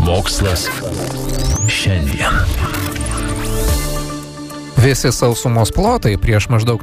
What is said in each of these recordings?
Mokslas šiandien. Visi sausumos plotai prieš maždaug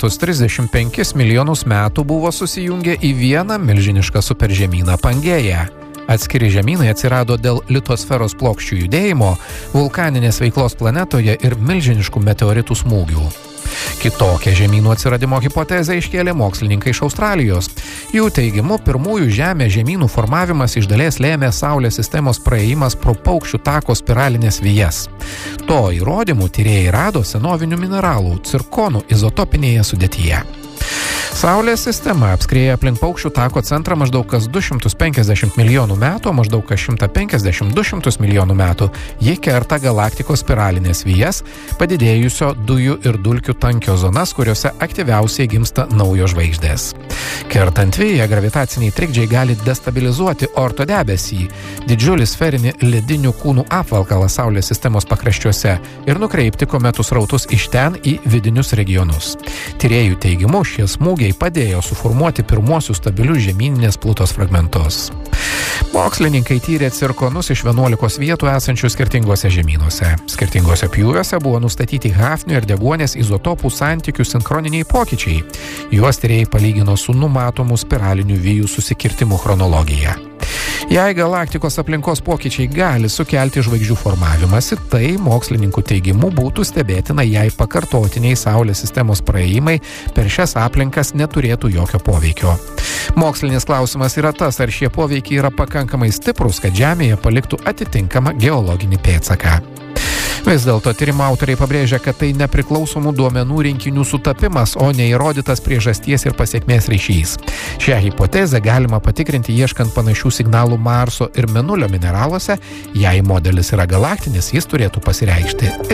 335 milijonus metų buvo susijungę į vieną milžinišką superžemyną Pangėją. Atskiri žemynai atsirado dėl litosferos plokščių judėjimo, vulkaninės veiklos planetoje ir milžiniškų meteoritų smūgių. Kitokią žemynų atsiradimo hipotezę iškėlė mokslininkai iš Australijos. Jų teigimu, pirmųjų Žemės žemynų formavimas iš dalies lėmė Saulės sistemos praėjimas pro paukščių tako spiralinės vijas. To įrodymų tyrėjai rado senovinių mineralų cirkonų izotopinėje sudėtyje. Saulės sistema apskrieja aplink paukščių tako centrą maždaug kas 250 milijonų metų, o maždaug kas 150-200 milijonų metų ji kerta galaktikos spiralinės vijas, padidėjusio dujų ir dulkių tankio zonas, kuriuose aktyviausiai gimsta naujos žvaigždės. Kertant viją, gravitaciniai trikdžiai gali destabilizuoti Oorto debesį, didžiulį sferinį ledinių kūnų apvalkalą Saulės sistemos pakraščiuose ir nukreipti kometų srautus iš ten į vidinius regionus. Tyrėjų teigimu, šie smūgiai padėjo suformuoti pirmuosius stabilius žemyninės Plutos fragmentus. Mokslininkai tyrė cirkonus iš 11 vietų esančių skirtingose žemynuose. Skirtingose pjūviuose buvo nustatyti hafnio ir deguonies izotopų santykių sinchroniniai pokyčiai. Juos tyrėjai palygino su numatomų spiralinių vijų susikirtimų chronologija. Jei galaktikos aplinkos pokyčiai gali sukelti žvaigždžių formavimąsi, tai mokslininkų teigimu būtų stebėtina, jei pakartotiniai Saulės sistemos praėjimai per šias aplinkas neturėtų jokio poveikio. Mokslinis klausimas yra tas, ar šie poveikiai yra pakankamai stiprus, kad Žemėje paliktų atitinkamą geologinį pėdsaką. Vis dėlto tyrimo autoriai pabrėžia, kad tai nepriklausomų duomenų rinkinių sutapimas, o neįrodytas priežasties ir pasekmės ryšys. Šią hipotezę galima patikrinti ieškant panašių signalų Marso ir Mėnulio mineraluose. Jei modelis yra galaktinis, jis turėtų pasireikšti ir